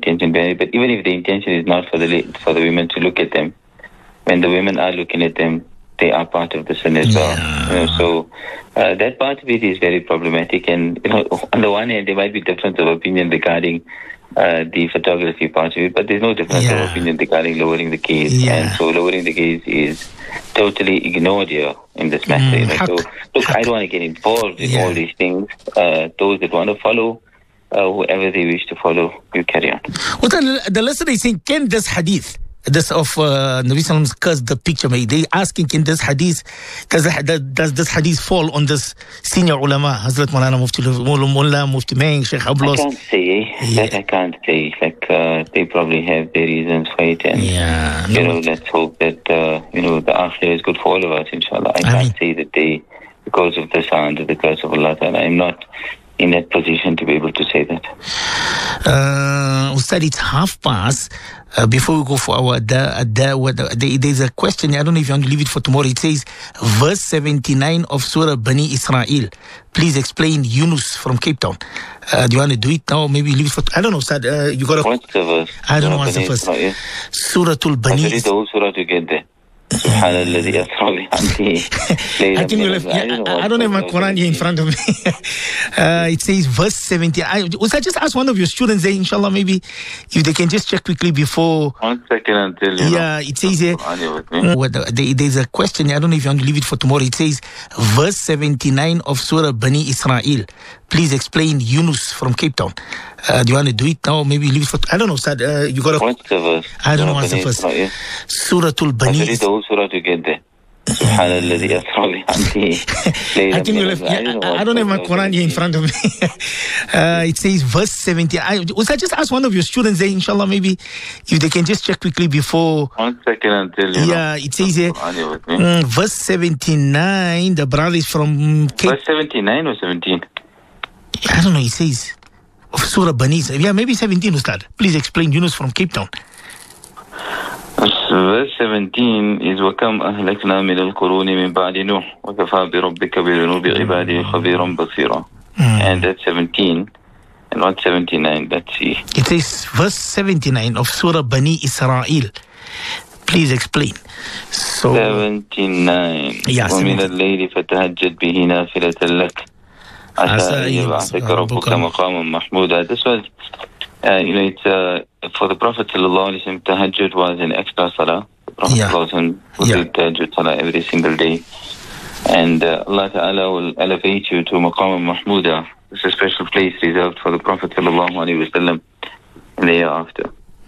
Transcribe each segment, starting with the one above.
intention behind it. But even if the intention is not for the women to look at them, when the women are looking at them, they are part of the sin as well. So that part of it is very problematic. And on the one hand, there might be difference of opinion regarding the photography part of it, but there's no difference of opinion regarding lowering the gaze. And so lowering the gaze is totally ignored here in this matter. So look, I don't want to get involved in all these things. Those that want to follow, whoever they wish to follow, you carry on. Well, the listener is saying, can this hadith, this of Nabi Sallam's curse, the picture made, they asking, can this hadith, does this hadith fall on this senior ulama, Hazrat Maulana Mullah Mufti Meng, Sheikh Ablos? I can't say. Like, they probably have their reasons for it. And, let's hope that, the akhirah is good for all of us, inshallah. I can't say that they, because of this, are under the curse of Allah Ta'ala. I'm not in that position to be able to say that. Ustad, it's past. Before we go for our there's a question. I don't know if you want to leave it for tomorrow. It says, verse 79 of Surah Bani Israel. Please explain Yunus from Cape Town. Do you want to do it now? Maybe leave it for... I don't know, Ustad. You got to... What's the verse? I don't know what's the verse. Suratul Bani... I read the whole surah to get there. I don't have my Quran here in front of me. It says verse 70. I just ask one of your students there, inshallah, maybe if they can just check quickly before. 1 second until you it says here. There's a question. I don't know if you want to leave it for tomorrow. It says verse 79 of Surah Bani Israel. Please explain Yunus from Cape Town. Do you want to do it now? Maybe leave it for... I don't know, Ustad. You got to... What's the verse? I don't know what's the verse. Suratul Bani... I read the whole surah to get there. I don't have my Quran here in front of me. It says verse 70. I just ask one of your students there, inshallah, maybe if they can just check quickly before. 1 second until you it says here verse 79. The brother is from Cape... Verse 79 or 17? I don't know. It says of Surah Bani. Maybe 17, Ustad. Please explain Yunus from Cape Town. Verse 17 is وَكَمْ أَهْلَكْنَا مِنَ الْقُرُونِ مِنْ بَعْدِ نُوحٍ وَكَفَى بِرَبِّكَ بِذُنُوبِ عِبَادِهِ خَبِيرًا بَصِيرًا. And that's 17. And not 79. Let's see. It says verse 79 of Surah Bani Israel. Please explain. So 79. وَمِنَ اللَّيْلِ فَتَهَجَّدْ بِهِ نَافِلَةً لَكَ عَسَىٰ أَن يَبْعَثَكَ رَبُّكَ مَقَامًا مَحْمُودًا. This was, it's for the Prophet ﷺ, tahajjud was an extra salah. The Prophet ﷺ would do tahajjud salah every single day. And Allah Ta'ala will elevate you to Maqam Mahmuda. It's a special place reserved for the Prophet ﷺ in the year after.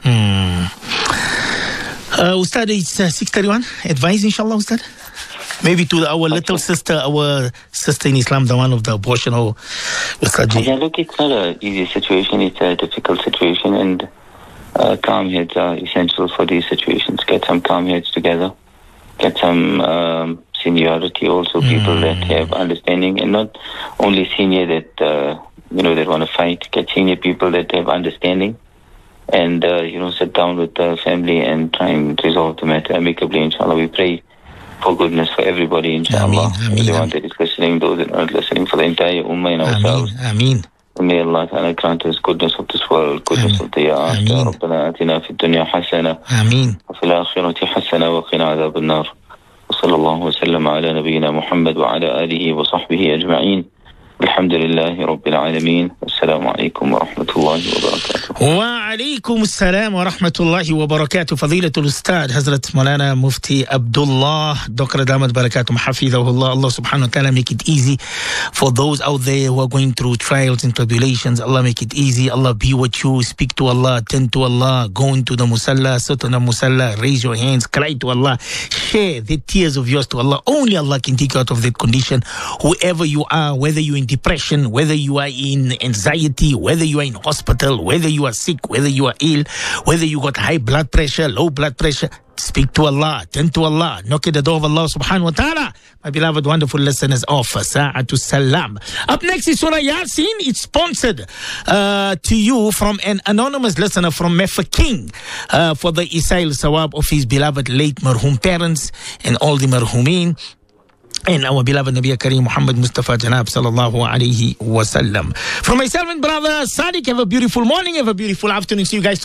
Ustad, it's 6:31. Advise, inshallah, Ustad? Maybe to our little sister, our sister in Islam, the one of the abortion, or Ustad. Look, it's not an easy situation. It's a difficult situation, and calm heads are essential for these situations. Get some calm heads together. Get some seniority also, people that have understanding, and not only senior that that want to fight. Get senior people that have understanding, and sit down with the family and try and resolve the matter amicably. Inshallah, we pray for goodness for everybody. Inshallah, everyone that is listening, those that are not listening, for the entire ummah and ourselves. Ameen. May Allah Ta'ala grant us goodness of this world, goodness of the year after. ربنا آتنا في الدنيا حسنة وفي الآخرة حسنة وقنا عذاب النار. وصلى الله وسلم على نبينا محمد وعلى آله وصحبه أجمعين. الحمد لله رب العالمين. السلام عليكم ورحمة الله وبركاته. وعليكم السلام ورحمة الله وبركاته. فضيلة الأستاذ حضرة مولانا مفتي Abdullah Dr. Damat Barakatum Hafidhahullah. Allah subhanahu wa ta'ala make it easy for those out there who are going through trials and tribulations. Allah make it easy. Allah be with you. Speak to Allah, attend to Allah, go into the musalla, sit on the musalla, raise your hands, cry to Allah, share the tears of yours to Allah. Only Allah can take you out of that condition. Whoever you are, whether you're in depression, whether you are in anxiety, whether you are in hospital, whether you are sick, whether you are ill, whether you got high blood pressure, low blood pressure, speak to Allah, turn to Allah, knock at the door of Allah subhanahu wa ta'ala. My beloved, wonderful listeners of Sa'atul Salam. Up next is Surah Yasin. It's sponsored to you from an anonymous listener from Mefeking for the Isail Sawab of his beloved late marhum parents and all the marhumin. And our beloved Nabi Kareem Muhammad Mustafa Janab sallallahu alayhi wa sallam. From myself and brother Sadiq, have a beautiful morning, have a beautiful afternoon. See you guys